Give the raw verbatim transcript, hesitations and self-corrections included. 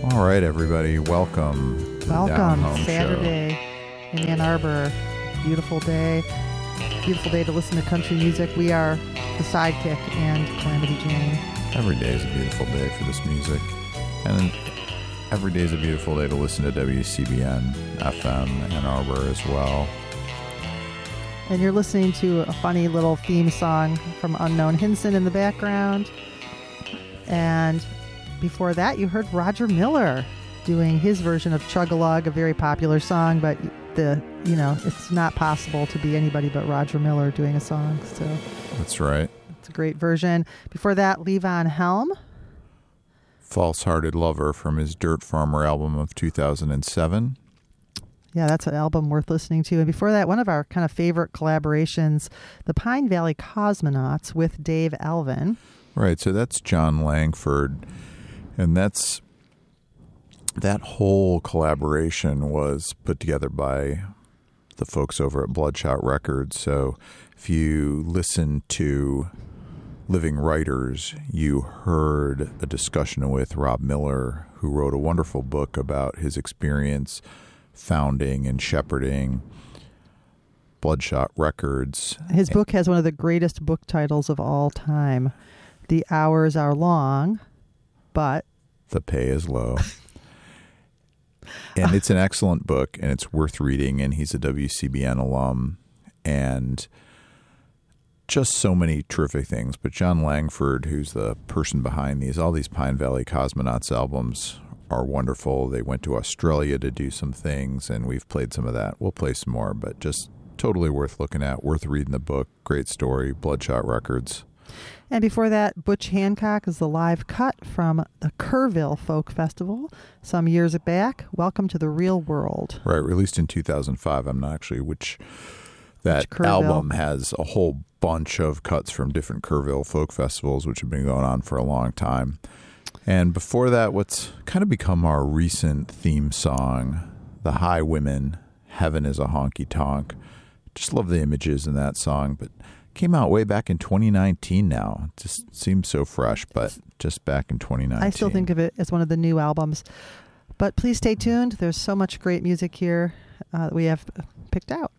All right, everybody, welcome to the Down Welcome, Home Saturday Show. in Ann Arbor. Beautiful day. Beautiful day to listen to country music. We are the Sidekick and Calamity Jane. Every day is a beautiful day for this music. And every day is a beautiful day to listen to W C B N F M Ann Arbor as well. And you're listening to a funny little theme song from Unknown Hinson in the background. And before that, you heard Roger Miller doing his version of Chug-a-Lug, a very popular song, but the you know it's not possible to be anybody but Roger Miller doing a song. So That's right. it's a great version. Before that, Levon Helm. False-Hearted Lover from his Dirt Farmer album of two thousand seven. Yeah, that's an album worth listening to. And before that, one of our kind of favorite collaborations, the Pine Valley Cosmonauts with Dave Alvin. Right, so that's John Langford, and that's that whole collaboration was put together by the folks over at Bloodshot Records. So if you listen to Living Writers, you heard a discussion with Rob Miller, who wrote a wonderful book about his experience founding and shepherding Bloodshot Records. His book has one of the greatest book titles of all time. The hours are long, but The pay is low. And it's an excellent book, and it's worth reading, and he's a W C B N alum, and just so many terrific things. But John Langford, who's the person behind these, all these Pine Valley Cosmonauts albums are wonderful. They went to Australia to do some things, and we've played some of that. We'll play some more, but just totally worth looking at, worth reading the book. Great story, Bloodshot Records. And before that, Butch Hancock is the live cut from the Kerrville Folk Festival some years back. Welcome to the Real World. Right, released in two thousand five. I'm not actually which that Which Kerrville. album has a whole bunch of cuts from different Kerrville folk festivals, which have been going on for a long time. And before that, what's kind of become our recent theme song, The Highwomen, Heaven is a Honky Tonk. Just love the images in that song, but came out way back in twenty nineteen now. It just seems so fresh, but just back in twenty nineteen. I still think of it as one of the new albums. But please stay tuned. There's so much great music here uh, that we have picked out.